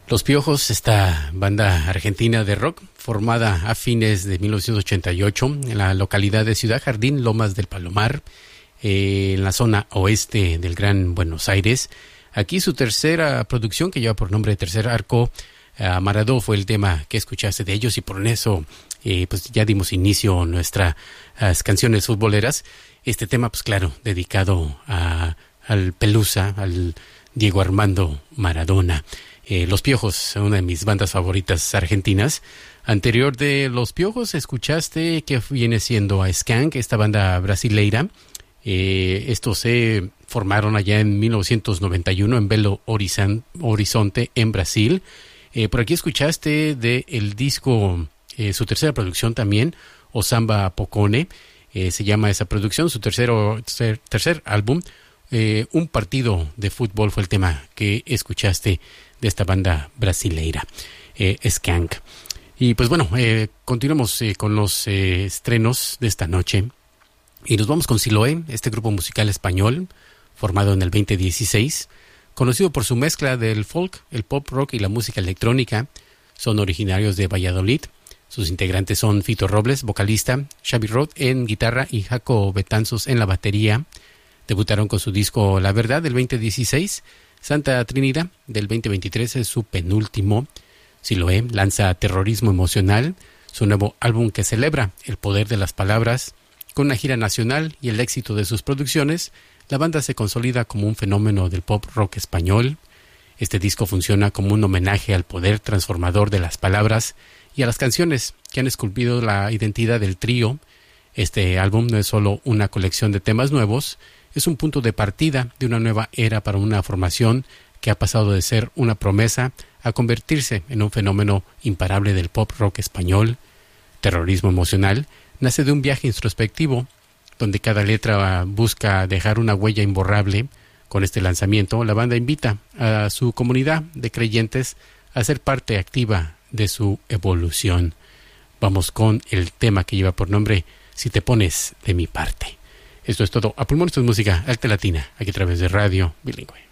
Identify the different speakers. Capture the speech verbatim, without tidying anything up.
Speaker 1: Los Piojos, esta banda argentina de rock, formada a fines de mil novecientos ochenta y ocho en la localidad de Ciudad Jardín, Lomas del Palomar, eh, en la zona oeste del Gran Buenos Aires. Aquí su tercera producción, que lleva por nombre Tercer Arco, uh, Maradó, fue el tema que escuchaste de ellos, y por eso eh, pues ya dimos inicio a nuestras uh, canciones futboleras. Este tema, pues claro, dedicado a, al Pelusa, al Diego Armando Maradona. Eh, Los Piojos, una de mis bandas favoritas argentinas. Anterior de Los Piojos, escuchaste que viene siendo a Skank, esta banda brasileira. Eh, estos se formaron allá en mil novecientos noventa y uno en Belo Horizonte, en Brasil. Eh, por aquí escuchaste de el disco, eh, su tercera producción también, O Samba Pocone, eh, se llama esa producción, su tercero, tercer, tercer álbum. Eh, un partido de fútbol fue el tema que escuchaste de esta banda brasileira, eh, Skank. Y pues bueno, eh, continuamos eh, con los eh, estrenos de esta noche. Y nos vamos con Siloé, este grupo musical español, formado en el veinte dieciséis, conocido por su mezcla del folk, el pop rock y la música electrónica. Son originarios de Valladolid. Sus integrantes son Fito Robles, vocalista, Xavi Rod en guitarra y Jaco Betanzos en la batería. Debutaron con su disco La Verdad del veinte dieciséis, Santa Trinidad del veinte veintitrés es su penúltimo. Siloé lanza Terrorismo Emocional, su nuevo álbum que celebra el poder de las palabras. Con una gira nacional y el éxito de sus producciones, la banda se consolida como un fenómeno del pop rock español. Este disco funciona como un homenaje al poder transformador de las palabras y a las canciones que han esculpido la identidad del trío. Este álbum no es solo una colección de temas nuevos, es un punto de partida de una nueva era para una formación que ha pasado de ser una promesa a convertirse en un fenómeno imparable del pop rock español. Terrorismo Emocional nace de un viaje introspectivo, donde cada letra busca dejar una huella imborrable. Con este lanzamiento, la banda invita a su comunidad de creyentes a ser parte activa de su evolución. Vamos con el tema que lleva por nombre Si te pones de mi parte. Esto es todo. A pulmón, esto es música alta latina, aquí a través de Radio Bilingüe.